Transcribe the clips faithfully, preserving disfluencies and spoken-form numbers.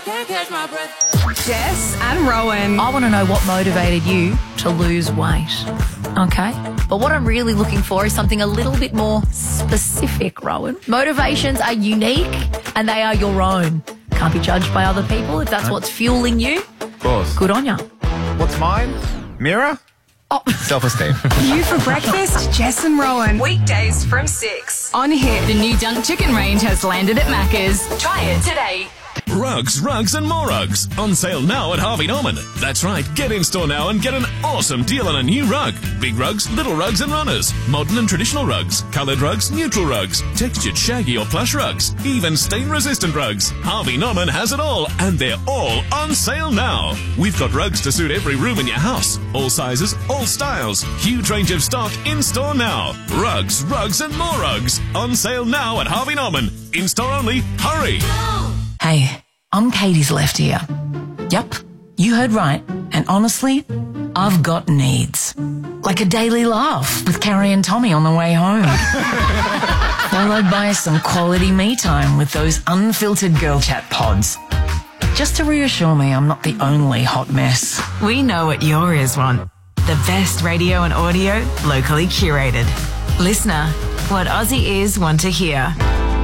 Can't catch my breath. Jess and Rowan. I want to know what motivated you to lose weight. Okay? But what I'm really looking for is something a little bit more specific, Rowan. Motivations are unique and they are your own. Can't be judged by other people. If that's what's fueling you, Of course. good on ya. What's mine? Mirror? Oh. Self-esteem. You for breakfast, Jess and Rowan. Weekdays from six. On Hit. The new Dunk Chicken range has landed at Macca's. Try it today. Rugs, rugs and more rugs. On sale now at Harvey Norman. That's right, get in store now and get an awesome deal on a new rug. Big rugs, little rugs and runners. Modern and traditional rugs. Coloured rugs, neutral rugs. Textured shaggy or plush rugs. Even stain-resistant rugs. Harvey Norman has it all, and they're all on sale now. We've got rugs to suit every room in your house. All sizes, all styles. Huge range of stock in store now. Rugs, rugs and more rugs. On sale now at Harvey Norman. In store only. Hurry! Hey, I'm Katie's left ear. Yup, you heard right. And honestly, I've got needs. Like a daily laugh with Carrie and Tommy on the way home. Followed by some quality me time with those unfiltered girl chat pods. Just to reassure me I'm not the only hot mess. We know what your ears want. The best radio and audio, locally curated. Listener, what Aussie ears want to hear.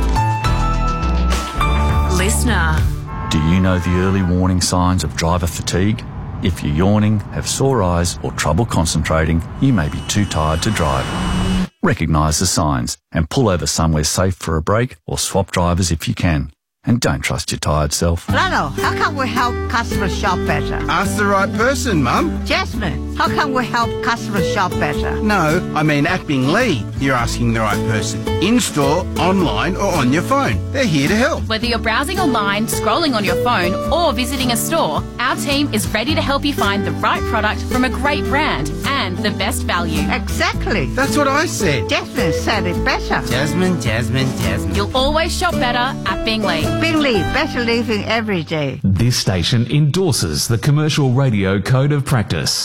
Listener. Do you know the early warning signs of driver fatigue? If you're yawning, have sore eyes or trouble concentrating, you may be too tired to drive. Recognise the signs and pull over somewhere safe for a break or swap drivers if you can. And don't trust your tired self. Lano, how can we help customers shop better? Ask the right person, Mum. Jasmine, how can we help customers shop better? No, I mean Acting Lee. You're asking the right person. In-store, online or on your phone. They're here to help. Whether you're browsing online, scrolling on your phone, or visiting a store, our team is ready to help you find the right product from a great brand and the best value. Exactly. That's what I said. Jasmine said it better. Jasmine, Jasmine, Jasmine. You'll always shop better at Bingley. Bingley, better living every day. This station endorses the Commercial Radio Code of Practice.